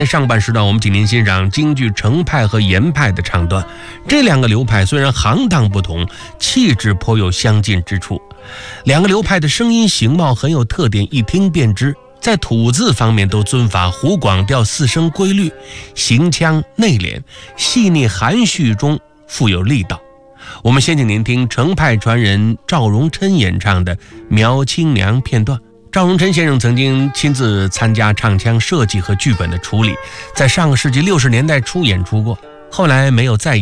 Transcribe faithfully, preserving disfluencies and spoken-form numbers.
上半时段我们请您欣赏京剧程派和严派的唱段。这两个流派虽然行当不同，气质颇有相近之处。两个流派的声音形貌很有特点，一听便知。在吐字方面都遵法湖广调四声规律，行腔内敛，细腻含蓄中富有力道。我们先请您听程派传人赵荣琛演唱的《苗青娘》片段。赵荣琛先生曾经亲自参加唱腔设计和剧本的处理，在上个世纪六十年代初演出过，后来没有再